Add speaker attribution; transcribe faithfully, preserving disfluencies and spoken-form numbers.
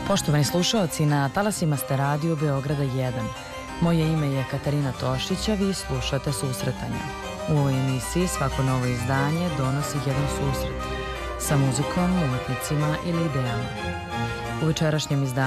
Speaker 1: Poštovani slušaoci, na talasima ste Radio Beograda jedan. Moje ime je Katarina Tošić, a vi slušate Susretanja. U ovoj emisiji svako novo izdanje donosi jedan susret sa muzikom, umetnicima ili idejama. U večerašnjem izdanju